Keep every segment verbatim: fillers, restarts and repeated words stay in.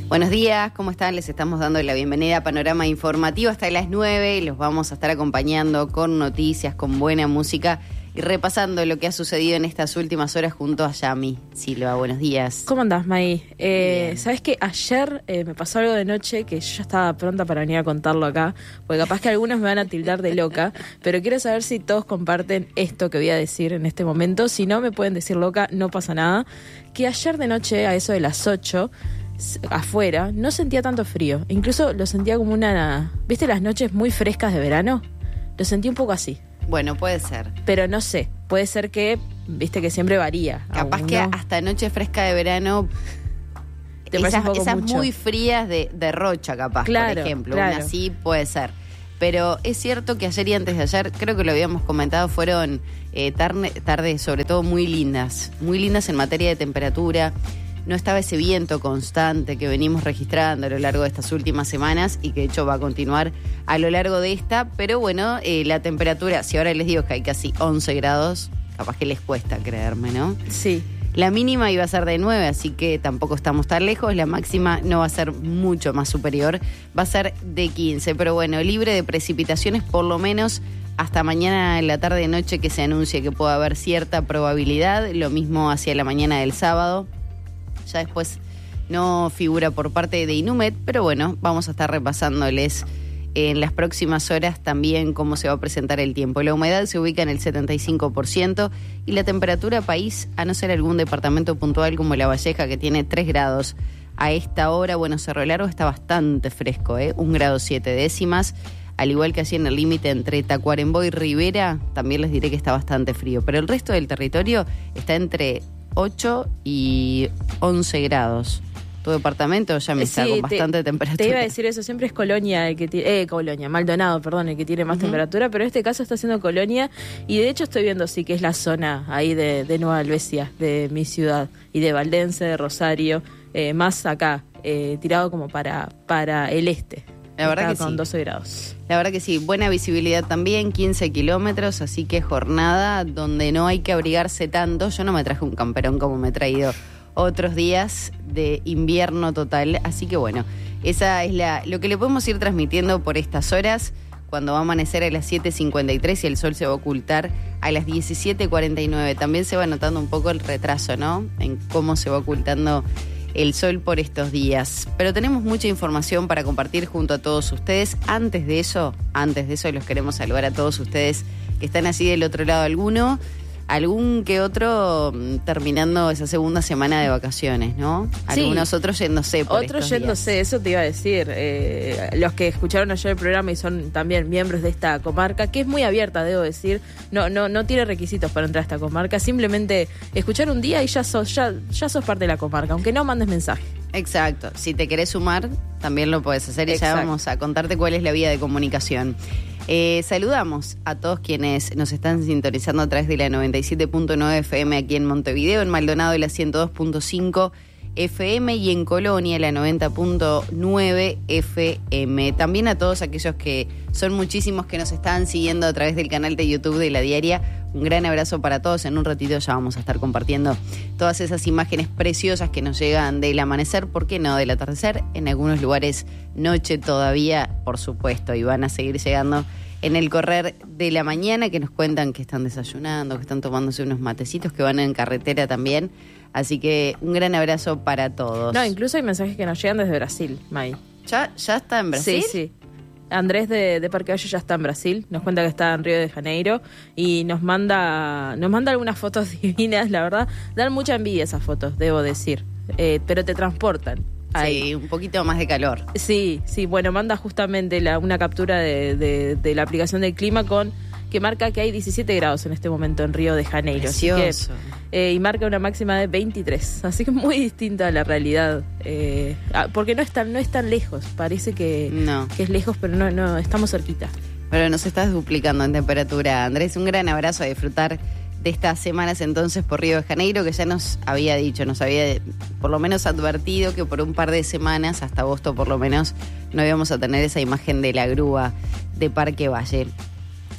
Buenos días, ¿cómo están? Les estamos dando la bienvenida a Panorama Informativo hasta las nueve. Los vamos a estar acompañando con noticias, con buena música y repasando lo que ha sucedido en estas últimas horas junto a Yami. Silva, buenos días. ¿Cómo andás, May? Eh, ¿Sabes qué? Ayer eh, me pasó algo de noche que yo ya estaba pronta para venir a contarlo acá, porque capaz que algunos me van a tildar de loca, pero quiero saber si todos comparten esto que voy a decir en este momento. Si no, me pueden decir loca, no pasa nada. Que ayer de noche, a eso de las ocho, afuera, no sentía tanto frío. Incluso lo sentía como una... ¿Viste las noches muy frescas de verano? Lo sentí un poco así. Bueno, puede ser. Pero no sé, puede ser que, viste que siempre varía. Capaz aún, que ¿no? hasta noche fresca de verano, ¿Te esas, un poco esas mucho? Muy frías de, de Rocha, capaz, claro, por ejemplo. Claro. Una así puede ser. Pero es cierto que ayer y antes de ayer, creo que lo habíamos comentado, fueron eh, tarde, tardes sobre todo muy lindas. Muy lindas en materia de temperatura. No estaba ese viento constante que venimos registrando a lo largo de estas últimas semanas y que de hecho va a continuar a lo largo de esta. Pero bueno, eh, la temperatura, si ahora les digo que hay casi once grados, capaz que les cuesta creerme, ¿no? Sí. La mínima iba a ser de nueve, así que tampoco estamos tan lejos. La máxima no va a ser mucho más superior, va a ser de quince. Pero bueno, libre de precipitaciones por lo menos hasta mañana en la tarde-noche, que se anuncie que pueda haber cierta probabilidad. Lo mismo hacia la mañana del sábado. Ya después no figura por parte de Inumet, pero bueno, vamos a estar repasándoles en las próximas horas también cómo se va a presentar el tiempo. La humedad se ubica en el setenta y cinco por ciento y la temperatura país, a no ser algún departamento puntual como La Valleja, que tiene tres grados a esta hora. Bueno, Cerro Largo está bastante fresco, ¿eh? un grado siete décimas. Al igual que allí en el límite entre Tacuarembó y Rivera, también les diré que está bastante frío. Pero el resto del territorio está entre ocho y once grados. Tu departamento ya me está Sí, con bastante te, temperatura. Te iba a decir eso, siempre es Colonia el que tiene, eh, Colonia, Maldonado, perdón, el que tiene más uh-huh. temperatura, pero en este caso está siendo Colonia y de hecho estoy viendo sí que es la zona ahí de, de Nueva Albesia, de mi ciudad, y de Valdense, de Rosario, eh, más acá, eh, tirado como para, para el este. La verdad que con sí. doce grados. La verdad que sí, buena visibilidad también, quince kilómetros, así que jornada donde no hay que abrigarse tanto. Yo no me traje un camperón como me he traído otros días de invierno total, así que bueno, esa es la lo que le podemos ir transmitiendo por estas horas, cuando va a amanecer a las siete cincuenta y tres y el sol se va a ocultar a las diecisiete cuarenta y nueve. También se va notando un poco el retraso, ¿no? En cómo se va ocultando el sol por estos días. Pero tenemos mucha información para compartir junto a todos ustedes. Antes de eso, antes de eso los queremos saludar a todos ustedes que están así del otro lado. Alguno, algún que otro terminando esa segunda semana de vacaciones, ¿no? Sí. Algunos otros yéndose por Otros estos yéndose, días. eso te iba a decir. Eh, los que escucharon ayer el programa y son también miembros de esta comarca, que es muy abierta, debo decir, no no no tiene requisitos para entrar a esta comarca, simplemente escuchar un día y ya sos, ya, ya sos parte de la comarca, aunque no mandes mensaje. Exacto, si te querés sumar, también lo podés hacer y Exacto. ya vamos a contarte cuál es la vía de comunicación. Eh, saludamos a todos quienes nos están sintonizando a través de la noventa y siete punto nueve F M aquí en Montevideo, en Maldonado la ciento dos punto cinco F M y en Colonia la noventa punto nueve F M. También a todos aquellos que son muchísimos que nos están siguiendo a través del canal de YouTube de La Diaria. Un gran abrazo para todos. En un ratito ya vamos a estar compartiendo todas esas imágenes preciosas que nos llegan del amanecer, ¿por qué no del atardecer? En algunos lugares noche todavía, por supuesto, y van a seguir llegando en el correr de la mañana, que nos cuentan que están desayunando, que están tomándose unos matecitos, que van en carretera también. Así que un gran abrazo para todos. No, incluso hay mensajes que nos llegan desde Brasil, May. ¿Ya, ya está en Brasil? Sí, sí. Andrés de, de Parque Valle ya está en Brasil, nos cuenta que está en Río de Janeiro y nos manda nos manda algunas fotos divinas, la verdad. Dan mucha envidia esas fotos, debo decir, eh, pero te transportan. Ahí. Sí, un poquito más de calor. Sí, sí, bueno, manda justamente la, una captura de, de, de la aplicación del clima con que marca que hay diecisiete grados en este momento en Río de Janeiro. Precioso. Así que, eh, y marca una máxima de veintitrés, así que muy distinta a la realidad, eh, porque no es tan, no es tan lejos, parece que, no. que es lejos, pero no, no, estamos cerquita. Pero nos estás duplicando en temperatura, Andrés. Un gran abrazo a disfrutar de estas semanas entonces por Río de Janeiro, que ya nos había dicho, nos había por lo menos advertido que por un par de semanas, hasta agosto por lo menos, no íbamos a tener esa imagen de la grúa de Parque Valle.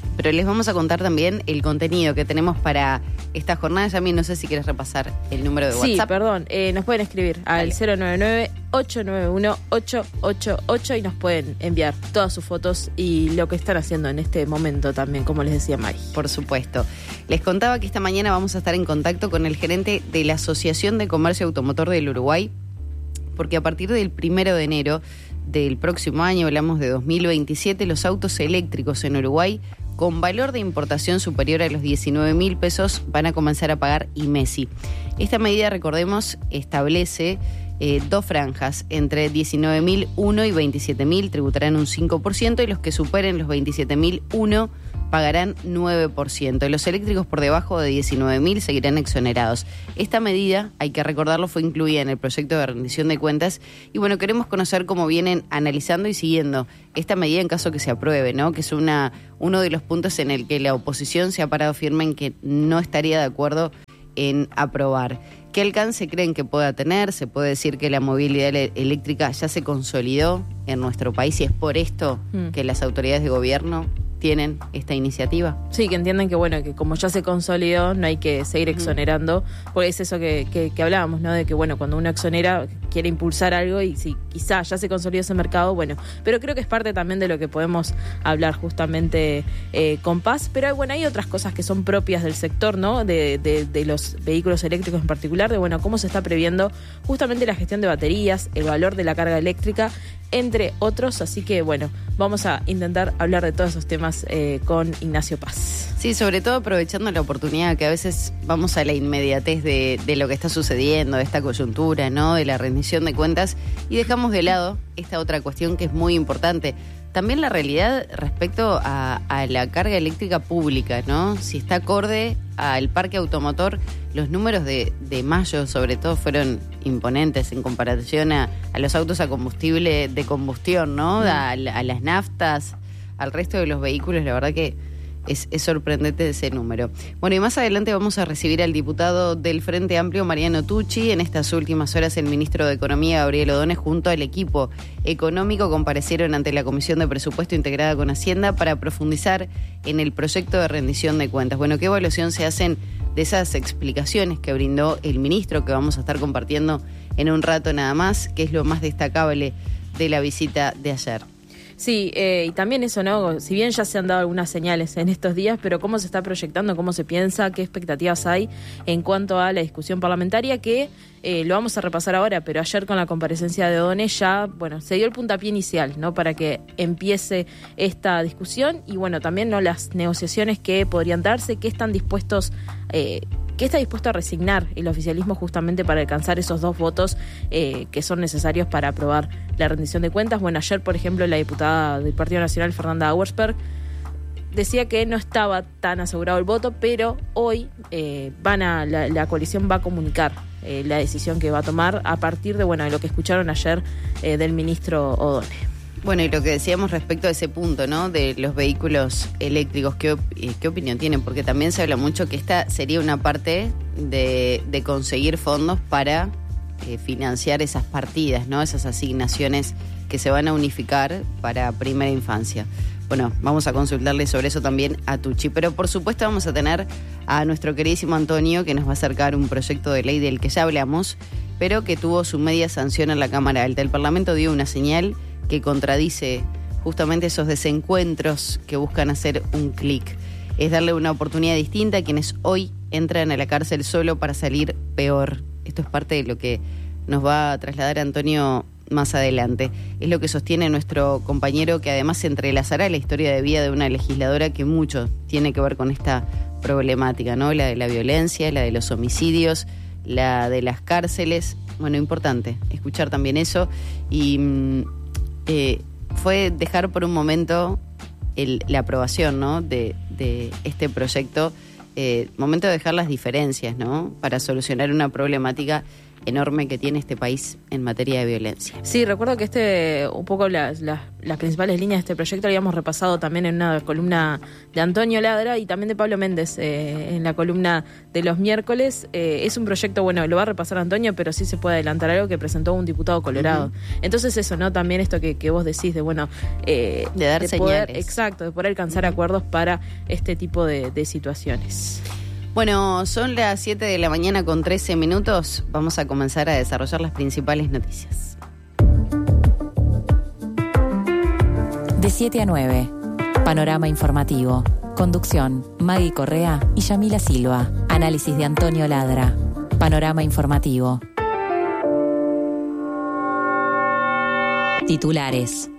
Pero les vamos a contar también el contenido que tenemos para esta jornada. Yami, no sé si quieres repasar el número de sí, WhatsApp. Sí, perdón. Eh, nos pueden escribir al cero nueve nueve, ocho nueve uno, ocho ocho ocho y nos pueden enviar todas sus fotos y lo que están haciendo en este momento también, como les decía Mari. Por supuesto. Les contaba que esta mañana vamos a estar en contacto con el gerente de la Asociación de Comercio Automotor del Uruguay, porque a partir del primero de enero del próximo año, hablamos de dos mil veintisiete, los autos eléctricos en Uruguay con valor de importación superior a los diecinueve mil pesos van a comenzar a pagar I M E S I. Esta medida, recordemos, establece eh, dos franjas. Entre diecinueve mil uno y veintisiete mil tributarán un cinco por ciento y los que superen los veintisiete mil uno pagarán nueve por ciento. Los eléctricos por debajo de diecinueve mil seguirán exonerados. Esta medida, hay que recordarlo, fue incluida en el proyecto de rendición de cuentas y bueno, queremos conocer cómo vienen analizando y siguiendo esta medida en caso que se apruebe, ¿no? Que es una uno de los puntos en el que la oposición se ha parado firme en que no estaría de acuerdo en aprobar. ¿Qué alcance creen que pueda tener? Se puede decir que la movilidad eléctrica ya se consolidó en nuestro país y es por esto mm. que las autoridades de gobierno tienen esta iniciativa. Sí, que entienden que bueno, que como ya se consolidó, no hay que seguir exonerando, porque es eso que, que, que hablábamos, ¿no? De que bueno, cuando uno exonera, quiere impulsar algo y si quizá ya se consolidó ese mercado, bueno, pero creo que es parte también de lo que podemos hablar justamente eh, con Paz, pero bueno, hay otras cosas que son propias del sector, ¿no? De, de, de los vehículos eléctricos en particular, de bueno, cómo se está previendo justamente la gestión de baterías, el valor de la carga eléctrica, entre otros, así que bueno, vamos a intentar hablar de todos esos temas eh, con Ignacio Paz. Sí, sobre todo aprovechando la oportunidad que a veces vamos a la inmediatez de, de lo que está sucediendo, de esta coyuntura, ¿no? De la rendición de cuentas y dejamos de lado esta otra cuestión que es muy importante. También la realidad respecto a, a la carga eléctrica pública, ¿no? Si está acorde al parque automotor, los números de, de mayo sobre todo fueron imponentes en comparación a, a los autos a combustible de combustión, ¿no? A, a las naftas, al resto de los vehículos, la verdad que es, es sorprendente ese número. Bueno, y más adelante vamos a recibir al diputado del Frente Amplio, Mariano Tucci. En estas últimas horas el ministro de Economía, Gabriel O'Donnell, junto al equipo económico comparecieron ante la Comisión de Presupuesto integrada con Hacienda para profundizar en el proyecto de rendición de cuentas. Bueno, ¿qué evaluación se hacen de esas explicaciones que brindó el ministro, que vamos a estar compartiendo en un rato nada más? ¿Qué es lo más destacable de la visita de ayer? Sí, eh, y también eso, ¿no? Si bien ya se han dado algunas señales en estos días, pero cómo se está proyectando, cómo se piensa, qué expectativas hay en cuanto a la discusión parlamentaria, que eh, lo vamos a repasar ahora, pero ayer con la comparecencia de O'Donnell ya, bueno, se dio el puntapié inicial, ¿no? Para que empiece esta discusión y, bueno, también, ¿no? Las negociaciones que podrían darse, qué están dispuestos eh, ¿Qué está dispuesto a resignar el oficialismo justamente para alcanzar esos dos votos eh, que son necesarios para aprobar la rendición de cuentas? Bueno, ayer, por ejemplo, la diputada del Partido Nacional, Fernanda Auersperg, decía que no estaba tan asegurado el voto, pero hoy eh, van a la, la coalición va a comunicar eh, la decisión que va a tomar a partir de, bueno, de lo que escucharon ayer eh, del ministro O'Donnell. Bueno, y lo que decíamos respecto a ese punto, ¿no? De los vehículos eléctricos, ¿qué, op- qué opinión tienen? Porque también se habla mucho que esta sería una parte de, de conseguir fondos para eh, financiar esas partidas, ¿no? Esas asignaciones que se van a unificar para primera infancia. Bueno, vamos a consultarle sobre eso también a Tucci. Pero por supuesto vamos a tener a nuestro queridísimo Antonio, que nos va a acercar un proyecto de ley del que ya hablamos, pero que tuvo su media sanción en la Cámara Alta. El Parlamento dio una señal que contradice justamente esos desencuentros que buscan hacer un clic. Es darle una oportunidad distinta a quienes hoy entran a la cárcel solo para salir peor. Esto es parte de lo que nos va a trasladar Antonio más adelante. Es lo que sostiene nuestro compañero, que además se entrelazará la historia de vida de una legisladora que mucho tiene que ver con esta problemática, ¿no? La de la violencia, la de los homicidios, la de las cárceles. Bueno, importante escuchar también eso. Y eh, fue dejar por un momento el, la aprobación, ¿no? de, de este proyecto. Eh, momento de dejar las diferencias, ¿no? Para solucionar una problemática enorme que tiene este país en materia de violencia. Sí, recuerdo que este, un poco las, las, las principales líneas de este proyecto lo habíamos repasado también en una columna de Antonio Ladra y también de Pablo Méndez eh, en la columna de los miércoles. Eh, es un proyecto, bueno, lo va a repasar Antonio, pero sí se puede adelantar algo que presentó un diputado colorado. Uh-huh. Entonces eso, ¿no? También esto que, que vos decís de, bueno... Eh, de dar de señales. Poder, exacto, de poder alcanzar uh-huh. acuerdos para este tipo de, de situaciones. Bueno, son las siete de la mañana con trece minutos. Vamos a comenzar a desarrollar las principales noticias. De siete a nueve, Panorama Informativo. Conducción, Maggie Correa y Yamila Silva. Análisis de Antonio Ladra. Panorama Informativo. Titulares.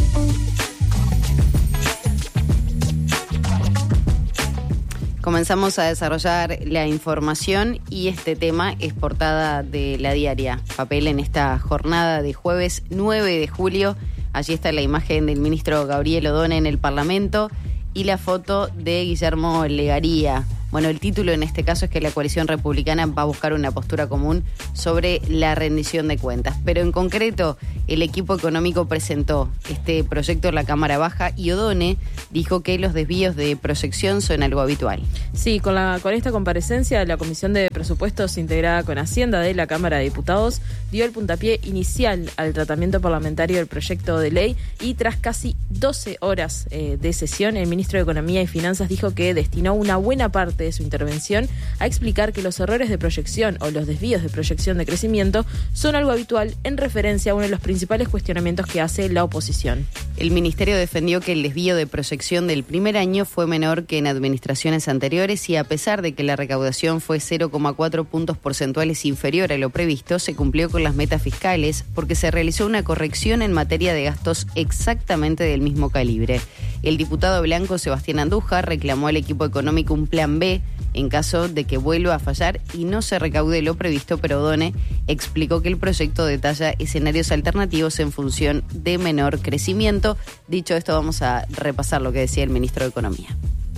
Comenzamos a desarrollar la información y este tema es portada de La Diaria. Papel en esta jornada de jueves nueve de julio. Allí está la imagen del ministro Gabriel Odone en el Parlamento y la foto de Guillermo Legaría. Bueno, el título en este caso es que la coalición republicana va a buscar una postura común sobre la rendición de cuentas. Pero en concreto, el equipo económico presentó este proyecto en la Cámara Baja y Odone dijo que los desvíos de proyección son algo habitual. Sí, con, la, con esta comparecencia, la Comisión de Presupuestos integrada con Hacienda de la Cámara de Diputados dio el puntapié inicial al tratamiento parlamentario del proyecto de ley y tras casi doce horas eh, de sesión, el ministro de Economía y Finanzas dijo que destinó una buena parte de su intervención a explicar que los errores de proyección o los desvíos de proyección de crecimiento son algo habitual en referencia a uno de los principales cuestionamientos que hace la oposición. El ministerio defendió que el desvío de proyección del primer año fue menor que en administraciones anteriores y a pesar de que la recaudación fue cero coma cuatro puntos porcentuales inferior a lo previsto, se cumplió con las metas fiscales porque se realizó una corrección en materia de gastos exactamente del mismo calibre. El diputado blanco Sebastián Andújar reclamó al equipo económico un plan B en caso de que vuelva a fallar y no se recaude lo previsto, pero Odone explicó que el proyecto detalla escenarios alternativos en función de menor crecimiento. Dicho esto, vamos a repasar lo que decía el ministro de Economía.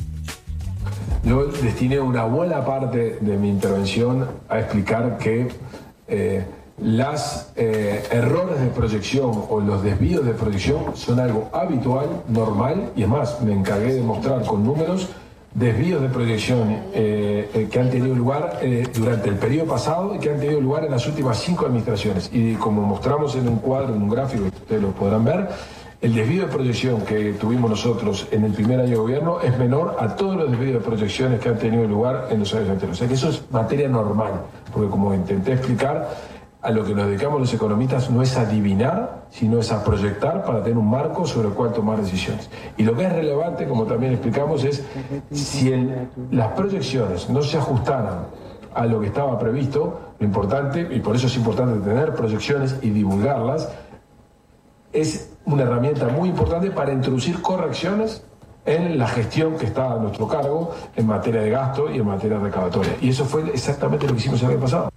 Yo destiné una buena parte de mi intervención a explicar que eh, los eh, errores de proyección o los desvíos de proyección son algo habitual, normal, y es más, me encargué de mostrar con números desvíos de proyección eh, eh, que han tenido lugar eh, durante el periodo pasado y que han tenido lugar en las últimas cinco administraciones. Y como mostramos en un cuadro, en un gráfico, ustedes lo podrán ver, el desvío de proyección que tuvimos nosotros en el primer año de gobierno es menor a todos los desvíos de proyecciones que han tenido lugar en los años anteriores. O sea que eso es materia normal, porque como intenté explicar, a lo que nos dedicamos los economistas no es adivinar, sino es a proyectar para tener un marco sobre el cual tomar decisiones. Y lo que es relevante, como también explicamos, es si el, las proyecciones no se ajustaran a lo que estaba previsto, lo importante, y por eso es importante tener proyecciones y divulgarlas, es una herramienta muy importante para introducir correcciones en la gestión que está a nuestro cargo en materia de gasto y en materia recaudatoria. Y eso fue exactamente lo que hicimos el año pasado.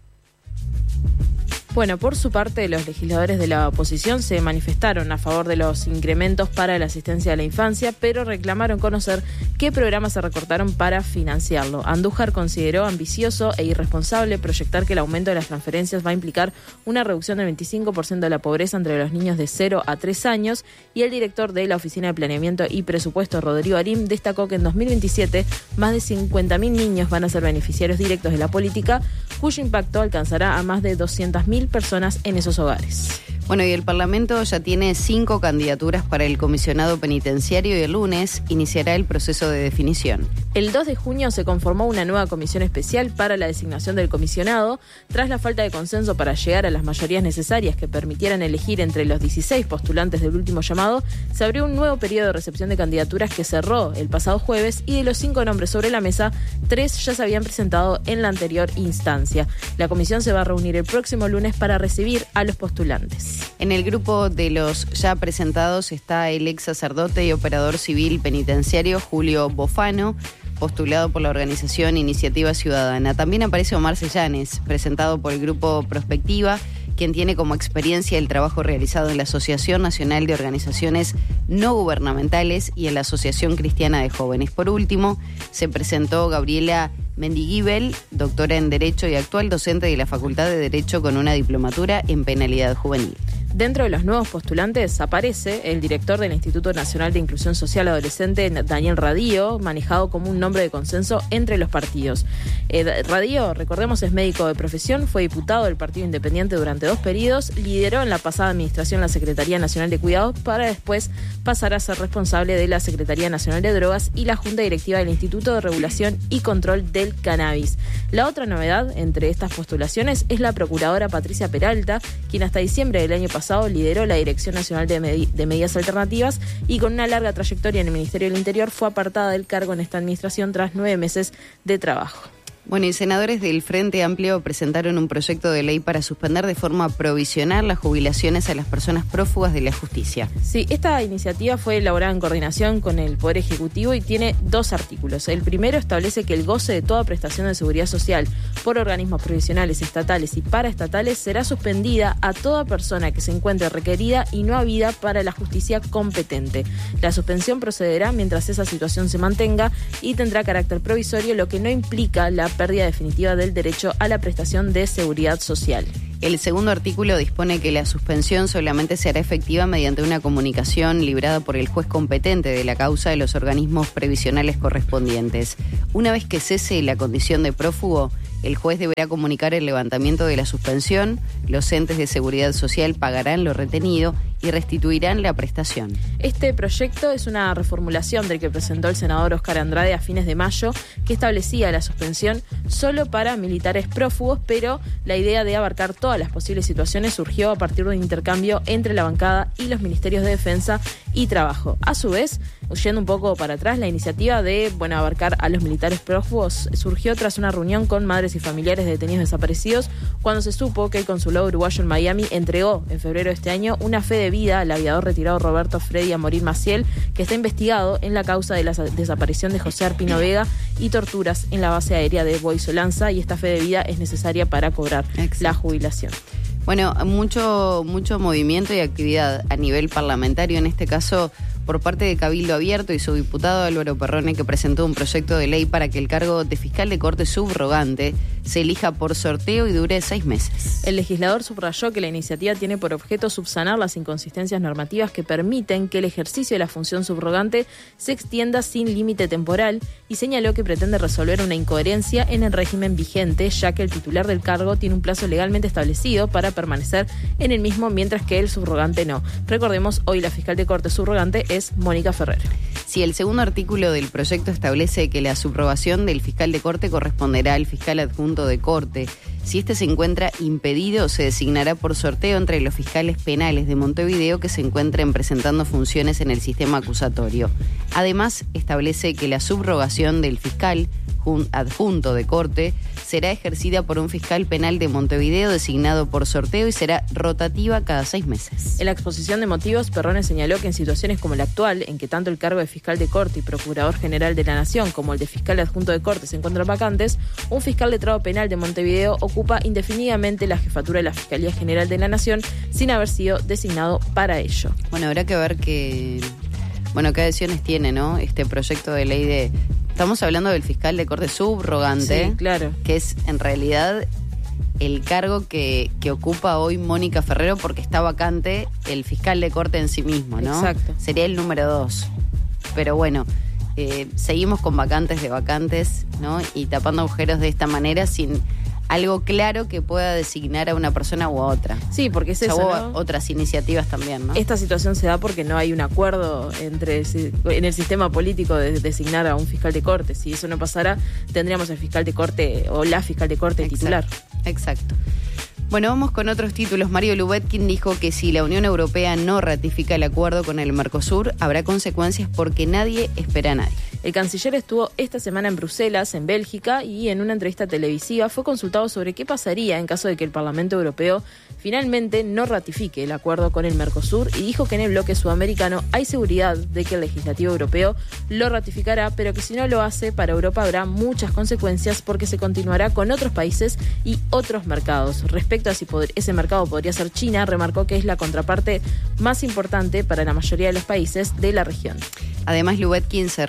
Bueno, por su parte, los legisladores de la oposición se manifestaron a favor de los incrementos para la asistencia a la infancia, pero reclamaron conocer qué programas se recortaron para financiarlo. Andújar consideró ambicioso e irresponsable proyectar que el aumento de las transferencias va a implicar una reducción del veinticinco por ciento de la pobreza entre los niños de cero a tres años, y el director de la Oficina de Planeamiento y Presupuesto, Rodrigo Arim, destacó que en dos mil veintisiete más de cincuenta mil niños van a ser beneficiarios directos de la política, cuyo impacto alcanzará a más de doscientas mil personas en esos hogares. Bueno, y el Parlamento ya tiene cinco candidaturas para el comisionado penitenciario y el lunes iniciará el proceso de definición. El dos de junio se conformó una nueva comisión especial para la designación del comisionado. Tras la falta de consenso para llegar a las mayorías necesarias que permitieran elegir entre los dieciséis postulantes del último llamado, se abrió un nuevo periodo de recepción de candidaturas que cerró el pasado jueves y de los cinco nombres sobre la mesa, tres ya se habían presentado en la anterior instancia. La comisión se va a reunir el próximo lunes para recibir a los postulantes. En el grupo de los ya presentados está el ex sacerdote y operador civil penitenciario Julio Bofano, postulado por la organización Iniciativa Ciudadana. También aparece Omar Sellanes, presentado por el grupo Prospectiva, quien tiene como experiencia el trabajo realizado en la Asociación Nacional de Organizaciones No Gubernamentales y en la Asociación Cristiana de Jóvenes. Por último, se presentó Gabriela Mendiguibel, doctora en Derecho y actual docente de la Facultad de Derecho con una diplomatura en Penalidad Juvenil. Dentro de los nuevos postulantes aparece el director del Instituto Nacional de Inclusión Social Adolescente, Daniel Radío, manejado como un nombre de consenso entre los partidos. Eh, Radío, recordemos, es médico de profesión, fue diputado del Partido Independiente durante dos periodos, lideró en la pasada administración la Secretaría Nacional de Cuidados para después pasar a ser responsable de la Secretaría Nacional de Drogas y la Junta Directiva del Instituto de Regulación y Control del Cannabis. La otra novedad entre estas postulaciones es la procuradora Patricia Peralta, quien hasta diciembre del año pasado lideró la Dirección Nacional de, Medi- de Medidas Alternativas y con una larga trayectoria en el Ministerio del Interior fue apartada del cargo en esta administración tras nueve meses de trabajo. Bueno, y senadores del Frente Amplio presentaron un proyecto de ley para suspender de forma provisional las jubilaciones a las personas prófugas de la justicia. Sí, esta iniciativa fue elaborada en coordinación con el Poder Ejecutivo y tiene dos artículos. El primero establece que el goce de toda prestación de seguridad social por organismos provisionales, estatales y paraestatales será suspendida a toda persona que se encuentre requerida y no habida para la justicia competente. La suspensión procederá mientras esa situación se mantenga y tendrá carácter provisorio, lo que no implica la pérdida definitiva del derecho a la prestación de seguridad social. El segundo artículo dispone que la suspensión solamente se hará efectiva mediante una comunicación librada por el juez competente de la causa de los organismos previsionales correspondientes. Una vez que cese la condición de prófugo, el juez deberá comunicar el levantamiento de la suspensión, los entes de seguridad social pagarán lo retenido y restituirán la prestación. Este proyecto es una reformulación del que presentó el senador Óscar Andrade a fines de mayo, que establecía la suspensión solo para militares prófugos, pero la idea de abarcar todas las posibles situaciones surgió a partir de un intercambio entre la bancada y los ministerios de Defensa y Trabajo. A su vez, yendo un poco para atrás, la iniciativa de bueno, abarcar a los militares prófugos surgió tras una reunión con madres y familiares de detenidos desaparecidos, cuando se supo que el consulado uruguayo en Miami entregó en febrero de este año una fe de vida al aviador retirado Roberto Freddy Amorín Maciel, que está investigado en la causa de la desaparición de José Arpino Vega y torturas en la base aérea de Boisolanza, y esta fe de vida es necesaria para cobrar Exacto. la jubilación. Bueno, mucho, mucho movimiento y actividad a nivel parlamentario, en este caso por parte de Cabildo Abierto y su diputado Álvaro Perrone, que presentó un proyecto de ley para que el cargo de fiscal de corte subrogante se elija por sorteo y dure seis meses. El legislador subrayó que la iniciativa tiene por objeto subsanar las inconsistencias normativas que permiten que el ejercicio de la función subrogante se extienda sin límite temporal y señaló que pretende resolver una incoherencia en el régimen vigente, ya que el titular del cargo tiene un plazo legalmente establecido para permanecer en el mismo, mientras que el subrogante no. Recordemos, hoy la fiscal de corte subrogante es Mónica Ferrer. Si el segundo artículo del proyecto establece que la subrogación del fiscal de corte corresponderá al fiscal adjunto de corte, si éste se encuentra impedido, se designará por sorteo entre los fiscales penales de Montevideo que se encuentren presentando funciones en el sistema acusatorio. Además, establece que la subrogación del fiscal adjunto de corte será ejercida por un fiscal penal de Montevideo designado por sorteo y será rotativa cada seis meses. En la exposición de motivos, Perrone señaló que en situaciones como la actual, en que tanto el cargo de fiscal de corte y procurador general de la Nación como el de fiscal adjunto de corte se encuentran vacantes, un fiscal letrado penal de Montevideo ocupa indefinidamente la jefatura de la Fiscalía General de la Nación sin haber sido designado para ello. Bueno, habrá que ver qué, bueno, qué decisiones tiene, ¿no? Este proyecto de ley de... Estamos hablando del fiscal de corte subrogante, sí, claro, que es en realidad el cargo que, que ocupa hoy Mónica Ferrero porque está vacante el fiscal de corte en sí mismo, ¿no? Exacto. Sería el número dos. Pero bueno, eh, seguimos con vacantes de vacantes, ¿no? Y tapando agujeros de esta manera sin algo claro que pueda designar a una persona u a otra. Sí, porque es o sea, eso, hubo ¿no? otras iniciativas también, ¿no? Esta situación se da porque no hay un acuerdo entre en el sistema político de designar a un fiscal de corte. Si eso no pasara, tendríamos el fiscal de corte o la fiscal de corte Exacto. titular. Exacto. Bueno, vamos con otros títulos. Mario Lubetkin dijo que si la Unión Europea no ratifica el acuerdo con el Mercosur, habrá consecuencias porque nadie espera a nadie. El canciller estuvo esta semana en Bruselas, en Bélgica, y en una entrevista televisiva fue consultado sobre qué pasaría en caso de que el Parlamento Europeo finalmente no ratifique el acuerdo con el Mercosur, y dijo que en el bloque sudamericano hay seguridad de que el legislativo europeo lo ratificará, pero que si no lo hace, para Europa habrá muchas consecuencias porque se continuará con otros países y otros mercados. Respecto a si ese mercado podría ser China, remarcó que es la contraparte más importante para la mayoría de los países de la región. Además, Lubetkin se reunió con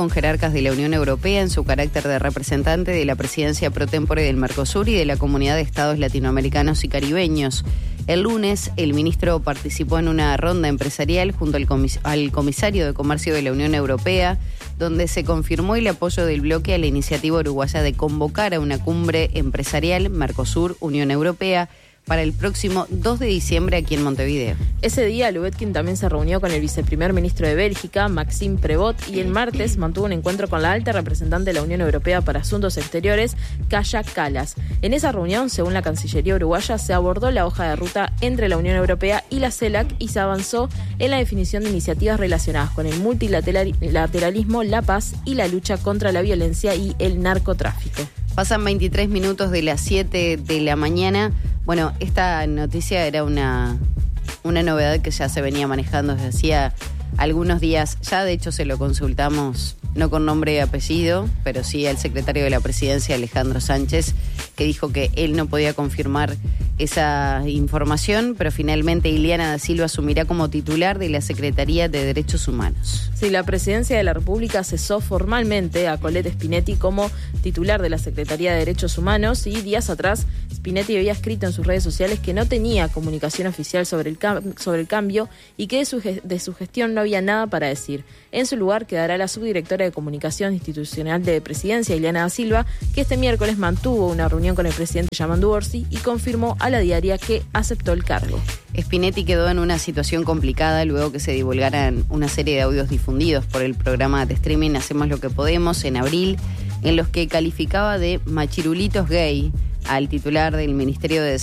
con jerarcas de la Unión Europea en su carácter de representante de la presidencia pro tempore del Mercosur y de la Comunidad de Estados Latinoamericanos y Caribeños. El lunes, el ministro participó en una ronda empresarial junto al, comis- al comisario de Comercio de la Unión Europea, donde se confirmó el apoyo del bloque a la iniciativa uruguaya de convocar a una cumbre empresarial Mercosur-Unión Europea para el próximo dos de diciembre aquí en Montevideo. Ese día, Lubetkin también se reunió con el viceprimer ministro de Bélgica, Maxime Prevot, y el martes mantuvo un encuentro con la alta representante de la Unión Europea para Asuntos Exteriores, Kaja Kallas. En esa reunión, según la Cancillería uruguaya, se abordó la hoja de ruta entre la Unión Europea y la CELAC y se avanzó en la definición de iniciativas relacionadas con el multilateralismo, la paz y la lucha contra la violencia y el narcotráfico. Pasan veintitrés minutos de las siete de la mañana. Bueno, esta noticia era una, una novedad que ya se venía manejando desde hacía algunos días. Ya de hecho se lo consultamos, no con nombre y apellido, pero sí al secretario de la Presidencia, Alejandro Sánchez, que dijo que él no podía confirmar esa información, pero finalmente Ileana da Silva asumirá como titular de la Secretaría de Derechos Humanos. Sí, la Presidencia de la República cesó formalmente a Colette Spinetti como titular de la Secretaría de Derechos Humanos y días atrás Spinetti había escrito en sus redes sociales que no tenía comunicación oficial sobre el, cam- sobre el cambio y que de su, ge- de su gestión no había nada para decir. En su lugar quedará la subdirectora de Comunicación Institucional de Presidencia, Ileana da Silva, que este miércoles mantuvo una reunión con el presidente Yamandu Orsi y confirmó a la diaria que aceptó el cargo. Spinetti quedó en una situación complicada luego que se divulgaran una serie de audios difundidos por el programa de streaming Hacemos lo que podemos en abril, en los que calificaba de machirulitos gay al titular del Ministerio de